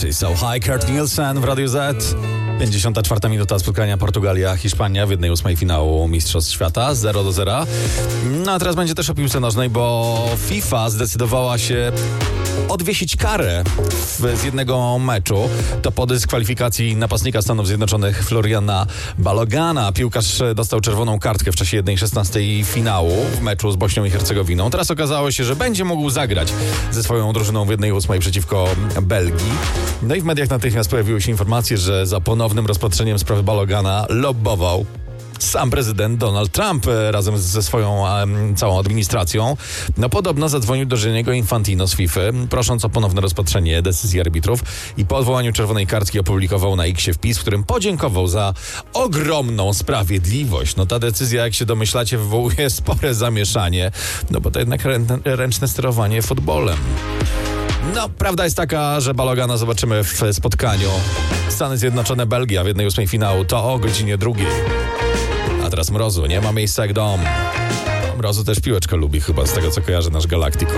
So High, Kurt Nielsen w Radiu Z. 54 minuta spotkania Portugalia-Hiszpania w 1/8 finału Mistrzostw Świata 0-0. No a teraz będzie też o piłce nożnej, bo FIFA zdecydowała się odwiesić karę z jednego meczu. To po dyskwalifikacji napastnika Stanów Zjednoczonych Floriana Balogana. Piłkarz dostał czerwoną kartkę w czasie 1/16 finału w meczu z Bośnią i Hercegowiną. Teraz okazało się, że będzie mógł zagrać ze swoją drużyną w 1/8 przeciwko Belgii. No i w mediach natychmiast pojawiły się informacje, że za ponownym rozpatrzeniem sprawy Balogana lobbował sam prezydent Donald Trump razem ze swoją całą administracją. No podobno zadzwonił do Gianniego Infantino z FIFA, prosząc o ponowne rozpatrzenie decyzji arbitrów i po odwołaniu czerwonej kartki opublikował na X wpis, w którym podziękował za ogromną sprawiedliwość. No ta decyzja, jak się domyślacie, wywołuje spore zamieszanie, no bo to jednak ręczne sterowanie futbolem. No, prawda jest taka, że Balogana zobaczymy w spotkaniu Stany Zjednoczone-Belgia w 1/8 finału. To o godzinie 2. A teraz Mrozu, nie ma miejsca jak dom. Mrozu też piłeczkę lubi chyba, z tego co kojarzy nasz Galaktyko.